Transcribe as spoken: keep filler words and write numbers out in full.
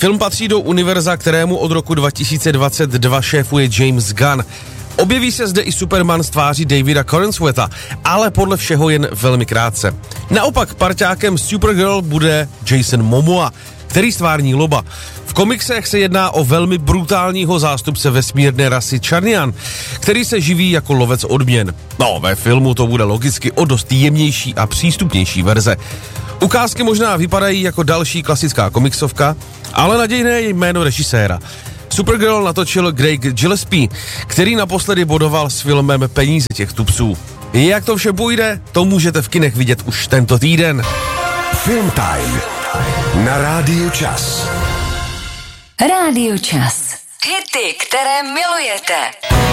Film patří do univerza, kterému od roku dva tisíce dvacet dva šéfuje James Gunn. Objeví se zde i Superman z tváří Davida Corenswetha, ale podle všeho jen velmi krátce. Naopak parťákem Supergirl bude Jason Momoa, který stvární Loba. V komiksech se jedná o velmi brutálního zástupce vesmírné rasy Čarnian, který se živí jako lovec odměn. No, ve filmu to bude logicky o dost jemnější a přístupnější verze. Ukázky možná vypadají jako další klasická komiksovka, ale nadějné je jméno režiséra. Supergirl natočil Craig Gillespie, který naposledy bodoval s filmem Peníze těchto psů. Jak to vše půjde, to můžete v kinech vidět už tento týden. Film Time na Rádiu Čas. Rádio Čas. Hity, které milujete.